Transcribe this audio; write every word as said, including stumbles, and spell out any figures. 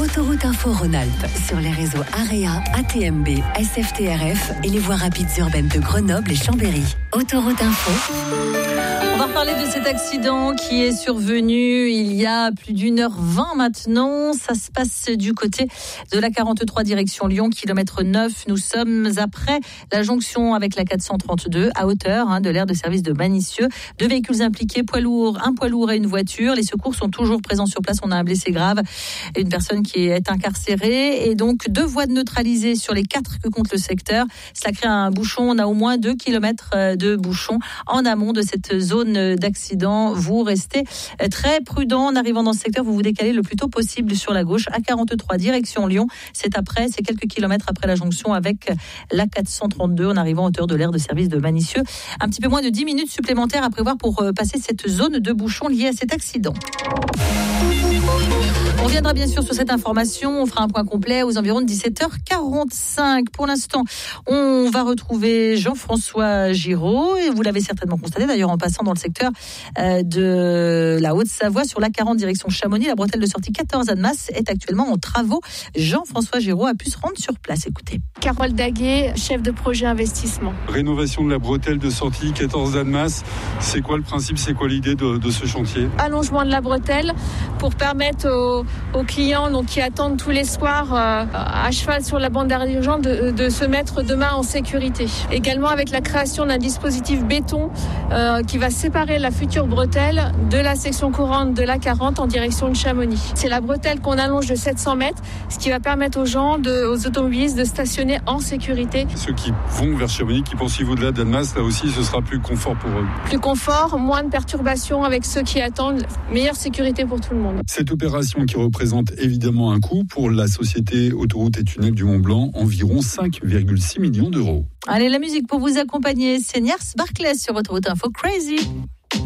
Autoroute Info Rhône-Alpes sur les réseaux AREA, A T M B, S F T R F et les voies rapides urbaines de Grenoble et Chambéry. Autoroute Info. On va reparler de cet accident qui est survenu il y a plus d'une heure vingt maintenant. Ça se passe du côté de la quarante-trois direction Lyon, kilomètre neuf. Nous sommes après la jonction avec la quatre cent trente-deux à hauteur hein, de l'aire de service de Manicieux. Deux véhicules impliqués, poids lourd, un poids lourd et une voiture. Les secours sont toujours présents sur place. On a un blessé grave et une personne qui est incarcérée. Et donc deux voies de neutralisées sur les quatre que compte le secteur. Cela crée un bouchon. On a au moins deux kilomètres de bouchon en amont de cette zone d'accident. Vous restez très prudent en arrivant dans ce secteur. Vous vous décalez le plus tôt possible sur la gauche à quarante-trois direction Lyon. C'est après, c'est quelques kilomètres après la jonction avec la quatre cent trente-deux en arrivant à hauteur de l'aire de service de Manicieux. Un petit peu moins de dix minutes supplémentaires à prévoir pour passer cette zone de bouchon liée à cet accident. On reviendra bien sûr sur cette information. On fera un point complet aux environs de dix-sept heures quarante-cinq. Pour l'instant, on va retrouver Jean-François Giraud. Et vous l'avez certainement constaté d'ailleurs en passant dans le secteur de la Haute-Savoie sur l'A quarante direction Chamonix. La bretelle de sortie quatorze Annemasse est actuellement en travaux. Jean-François Giraud a pu se rendre sur place. Écoutez. Carole Daguet, chef de projet investissement. Rénovation de la bretelle de sortie quatorze Annemasse. C'est quoi le principe, c'est quoi l'idée de, de ce chantier ? Allongement de la bretelle pour permettre aux, aux clients donc, qui attendent tous les soirs euh, à cheval sur la bande d'arrêt d'urgence de, de se mettre demain en sécurité. Également avec la création d'un dispositif béton euh, qui va séparer la future bretelle de la section courante de l'A quarante en direction de Chamonix. C'est la bretelle qu'on allonge de sept cents mètres, ce qui va permettre aux gens, de, aux automobilistes de stationner en sécurité. Ceux qui vont vers Chamonix, qui poursuivent au-delà d'Annemasse, là aussi ce sera plus confort pour eux. Plus confort, moins de perturbations avec ceux qui attendent, meilleure sécurité pour tout le monde. Cette opération qui représente évidemment un coût pour la société Autoroutes et Tunnels du Mont-Blanc, environ cinq virgule six millions d'euros. Allez, la musique pour vous accompagner, c'est Niers Barclay sur Autoroute Info Crazy.